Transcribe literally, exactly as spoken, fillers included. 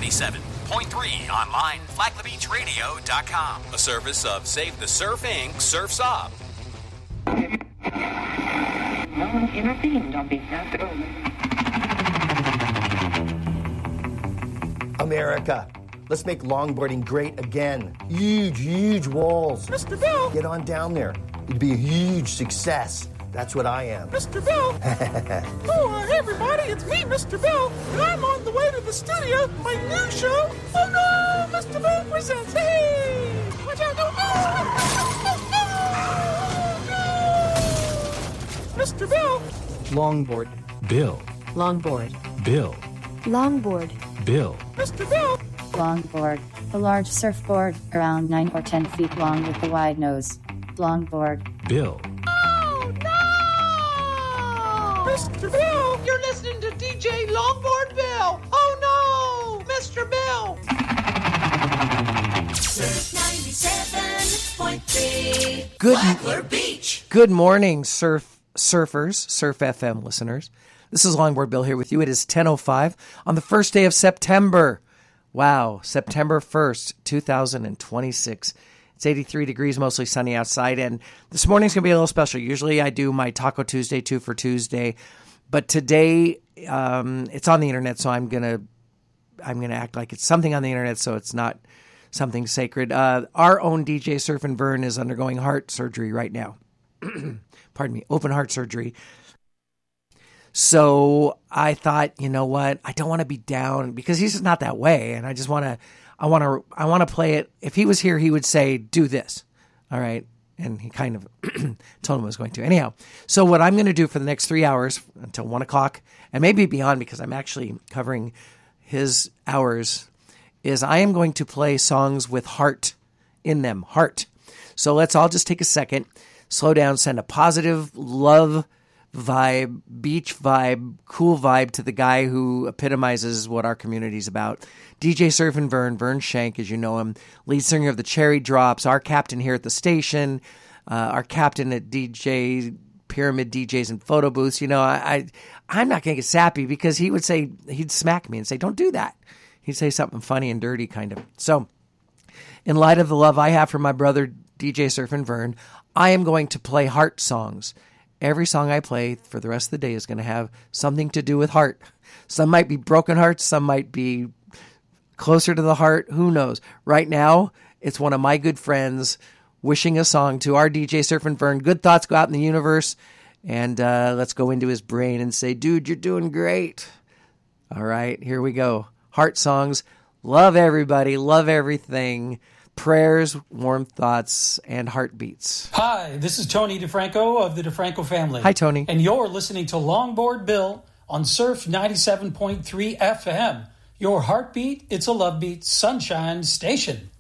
ninety-seven point three online, flag the beach radio dot com. A service of Save the Surf Incorporated. Surf's Up. No one intervened on behalf of America. Let's make longboarding great again. Huge, huge walls. Mister Bill! Get on down there. It'd be a huge success. That's what I am. Mister Bill! Oh, uh, hey everybody, it's me, Mister Bill, and I'm on the way to the studio, my new show. Oh no, Mister Bill presents. Hey! Watch out! Oh, oh, oh, no! Mister Bill! Longboard. Bill. Longboard. Bill. Longboard. Bill. Mister Bill! Longboard. A large surfboard, around nine or ten feet long with a wide nose. Longboard. Bill. Oh, no! Mister Bill! You're listening to D J Longboard Bill! Oh, no! Mister Bill! Surf ninety-seven point three. Good, Flagler Beach. Good morning, surf surfers, Surf F M listeners. This is Longboard Bill here with you. It is ten oh five on the first day of September. Wow, September first, two thousand twenty-six. It's eighty-three degrees, mostly sunny outside, and this morning's going to be a little special. Usually I do my Taco Tuesday, two for Tuesday, but today um, it's on the internet, so I'm going to I'm going to act like it's something on the internet, so it's not something sacred. Uh, our own D J Surf and Vern is undergoing heart surgery right now. Pardon me, open heart surgery. So I thought, you know what? I don't want to be down because he's just not that way. And I just want to, I want to, I want to play it. If he was here, he would say, do this. All right. And he kind of told him I was going to. Anyhow, so what I'm going to do for the next three hours until one o'clock and maybe beyond, because I'm actually covering his hours, is I am going to play songs with heart in them. Heart. So let's all just take a second, slow down, send a positive love vibe, beach vibe, cool vibe to the guy who epitomizes what our community is about. D J Surf and Vern, Vern Shank, as you know him, lead singer of the Cherry Drops, our captain here at the station, uh, our captain at D J Pyramid D Js and photo booths. You know, I, I I'm not going to get sappy because he would say, he'd smack me and say, don't do that. He'd say something funny and dirty kind of. So in light of the love I have for my brother, D J Surf and Vern, I am going to play heart songs. Every song I play for the rest of the day is going to have something to do with heart. Some might be broken hearts. Some might be closer to the heart. Who knows? Right now, it's one of my good friends wishing a song to our D J Surf and Vern. Good thoughts go out in the universe. And uh, let's go into his brain and say, dude, you're doing great. All right, here we go. Heart songs. Love everybody. Love everything. Prayers, warm thoughts, and heartbeats. Hi, this is Tony DeFranco of the DeFranco family. Hi, Tony. And you're listening to Longboard Bill on Surf ninety-seven point three F M. Your heartbeat, it's a love beat, sunshine station.